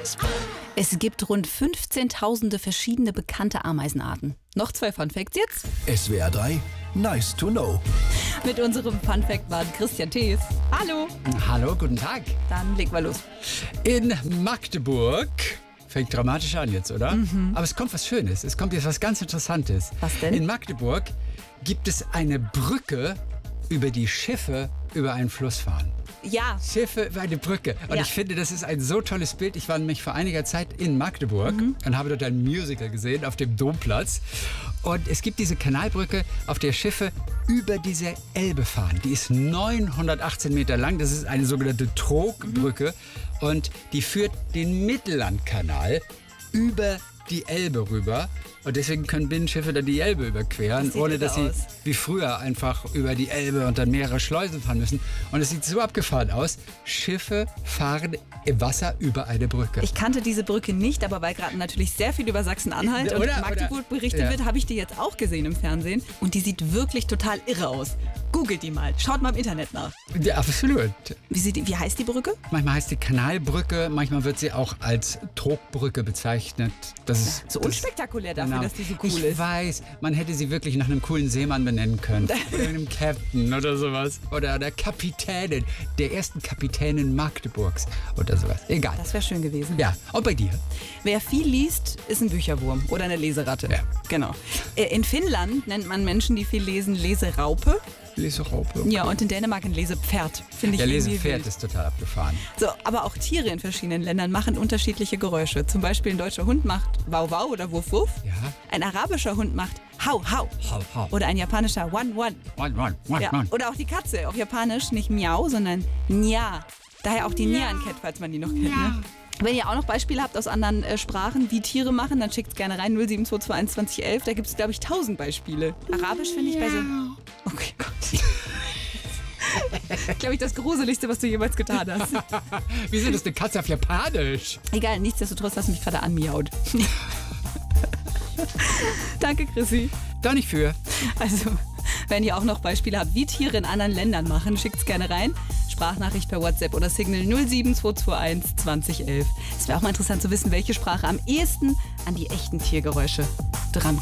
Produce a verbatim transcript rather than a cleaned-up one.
Es gibt rund fünfzehntausende verschiedene bekannte Ameisenarten. Noch zwei Funfacts jetzt. S W R drei, nice to know. Mit unserem Funfact war Christian Thees. Hallo. Hallo, guten Tag. Dann legen wir los. In Magdeburg, fängt dramatisch an jetzt, oder? Mhm. Aber es kommt was Schönes, es kommt jetzt was ganz Interessantes. Was denn? In Magdeburg gibt es eine Brücke, über die Schiffe über einen Fluss fahren. Ja. Schiffe über eine Brücke. Und Ja. ich finde, das ist ein so tolles Bild. Ich war nämlich vor einiger Zeit in Magdeburg Mhm. und habe dort ein Musical gesehen auf dem Domplatz. Und es gibt diese Kanalbrücke, auf der Schiffe über diese Elbe fahren. Die ist neunhundertachtzehn Meter lang. Das ist eine sogenannte Trogbrücke. Mhm. Und die führt den Mittellandkanal über die Elbe rüber. Und deswegen können Binnenschiffe dann die Elbe überqueren, Das sieht ohne irre dass sie aus. wie früher einfach über die Elbe und dann mehrere Schleusen fahren müssen. Und es sieht so abgefahren aus. Schiffe fahren im Wasser über eine Brücke. Ich kannte diese Brücke nicht, aber weil gerade natürlich sehr viel über Sachsen-Anhalt und Oder- Magdeburg oder- berichtet ja. wird, habe ich die jetzt auch gesehen im Fernsehen. Und die sieht wirklich total irre aus. Googelt die mal. Schaut mal im Internet nach. Ja, absolut. Wie, sieht die, wie heißt die Brücke? Manchmal heißt die Kanalbrücke, manchmal wird sie auch als Trogbrücke bezeichnet. Das ist So das, unspektakulär dafür, genau. dass die so cool ich ist. weiß, man hätte sie wirklich nach einem coolen Seemann benennen können. Oder einem Captain oder sowas. Oder der Kapitänin, der ersten Kapitänin Magdeburgs oder sowas. Egal. Das wäre schön gewesen. Ja, und bei dir? Wer viel liest, ist ein Bücherwurm oder eine Leseratte. Ja. Genau. Äh, In Finnland nennt man Menschen, die viel lesen, Leseraupe. Leseraupe. Ja, und in Dänemark ein Lesepferd. Finde ich Der irgendwie Lesepferd wild. ist total abgefahren. So, aber auch Tiere in verschiedenen Ländern machen unterschiedliche Geräusche. Zum Beispiel ein deutscher Hund macht Wow Wow oder Wuff Wuff. Ja. Ein arabischer Hund macht Hau Hau. Hau, hau. Oder ein japanischer One One. One, one, one, Ja. one. Oder auch die Katze auf Japanisch nicht Miau, sondern Nya. Daher auch die Nyan Cat, falls man die noch kennt. Ne? Wenn ihr auch noch Beispiele habt aus anderen äh, Sprachen, wie Tiere machen, dann schickt es gerne rein. null sieben zwei zwei eins zwanzig elf. Da gibt es, glaube ich, tausend Beispiele. Arabisch finde ich bei so... Okay, Gott. Glaube ich, das Gruseligste, was du jemals getan hast. Wieso ist das eine Katze auf Japanisch? Egal, nichtsdestotrotz hast du mich gerade anmiaut. Danke, Chrissy. Da nicht für. Also, wenn ihr auch noch Beispiele habt, wie Tiere in anderen Ländern machen, schickt es gerne rein. Sprachnachricht per WhatsApp oder Signal null sieben zwei zwei eins zwanzig elf. Es wäre auch mal interessant zu wissen, welche Sprache am ehesten an die echten Tiergeräusche drankommt.